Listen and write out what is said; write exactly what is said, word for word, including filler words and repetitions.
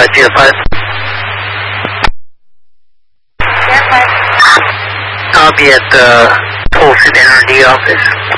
five, G F five. G F five. I'll be at the Polson N R D office.